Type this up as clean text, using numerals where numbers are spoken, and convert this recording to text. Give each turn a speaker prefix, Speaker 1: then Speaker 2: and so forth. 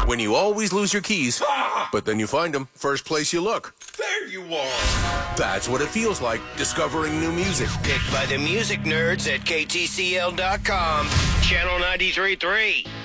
Speaker 1: When you always lose your keys, but then you find them first place you look.
Speaker 2: There you are.
Speaker 1: That's what it feels like discovering new music.
Speaker 3: Picked by the music nerds at KTCL.com. Channel 93.3.